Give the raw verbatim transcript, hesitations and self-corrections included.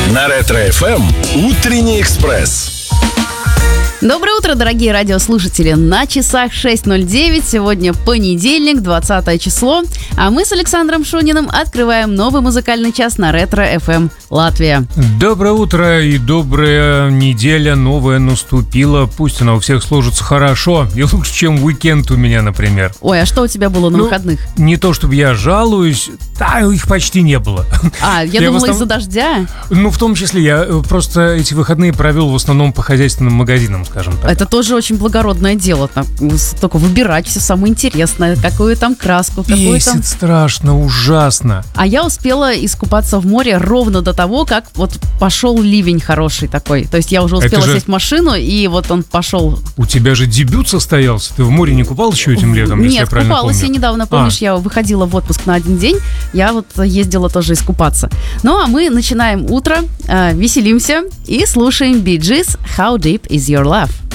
На Ретро-эф эм «Утренний экспресс». Доброе утро, дорогие радиослушатели. На часах шесть ноль девять. Сегодня понедельник, двадцатое число. А мы с Александром Шуниным открываем новый музыкальный час на Ретро-эф эм Латвия. Доброе утро и добрая неделя новая наступила. Пусть она у всех сложится хорошо и лучше, чем уикенд у меня, например. Ой, а что у тебя было на ну, выходных? Не то, чтобы я жалуюсь, да, их почти не было. А, я, я думала, основ... из-за дождя. Ну, в том числе, я просто эти выходные провел в основном по хозяйственным магазинам, скажем так. Это тоже очень благородное дело. Там, только выбирать все самое интересное, какую там краску, какую Бесит там... страшно, ужасно. А я успела искупаться в море ровно до того, как вот пошел ливень хороший такой. То есть я уже успела же... сесть в машину, и вот он пошел. У тебя же дебют состоялся. Ты в море не купалась еще этим летом, если Нет, я правильно помню? Нет, купалась я недавно. Помнишь, а. я выходила в отпуск на один день. Я вот ездила тоже искупаться. Ну, а мы начинаем утро, э, веселимся и слушаем Bee Gees «How Deep Is Your Love».